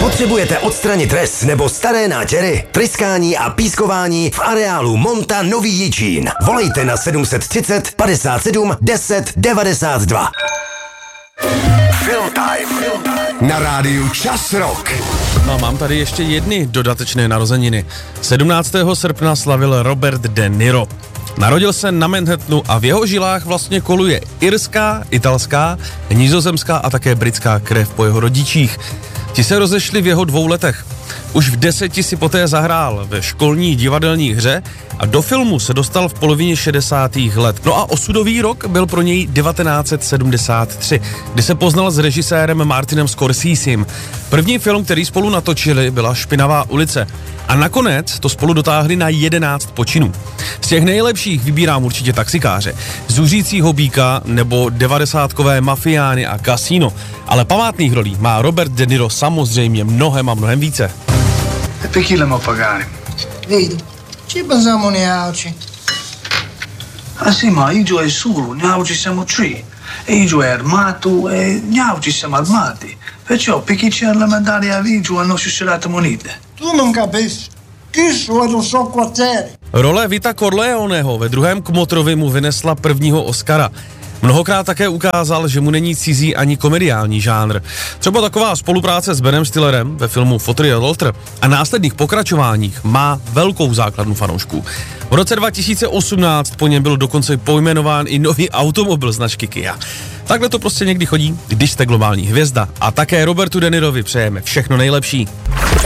Potřebujete odstranit res nebo staré nátěry, tryskání a pískování v areálu Monta Nový Jičín. Volejte na 730 57 10 92. Film Time na rádiu Čas Rock. A mám tady ještě jedny dodatečné narozeniny. 17. srpna slavil Robert De Niro. Narodil se na Manhattanu a v jeho žilách vlastně koluje irská, italská, nizozemská a také britská krev po jeho rodičích. Ti se rozešli v jeho 2 letech. Už v 10 si poté zahrál ve školní divadelní hře a do filmu se dostal v polovině 60. let. No a osudový rok byl pro něj 1973, kdy se poznal s režisérem Martinem Scorsesem. První film, který spolu natočili, byla Špinavá ulice. A nakonec to spolu dotáhli na 11 počinů. Z těch nejlepších vybírám určitě Taxikáře, Zuřícího býka nebo 90kové Mafiány a Casino. Ale památných rolí má Robert De Niro samozřejmě mnohem a mnohem více. Per chi la mo pagare? Vedi, ci pensiamo noi oggi. Ah sì, ma io è solo, noi oggi siamo 3. E io è armato e noi oggi siamo armati. Perciò per chi c'è la medaglia a Vigio hanno scelto monete. Tu non capisci. Chi sono so quartieri? Role Vita Corleoneho ve druhém Kmotrovi mu vynesla prvního Oscara. Mnohokrát také ukázal, že mu není cizí ani komediální žánr. Třeba taková spolupráce s Benem Stillerem ve filmu Fotry a Walter a následných pokračováních má velkou základnu fanoušků. V roce 2018 po něm byl dokonce pojmenován i nový automobil značky Kia. Takhle to prostě někdy chodí, když jste globální hvězda. A také Robertu De Nirovi přejeme všechno nejlepší.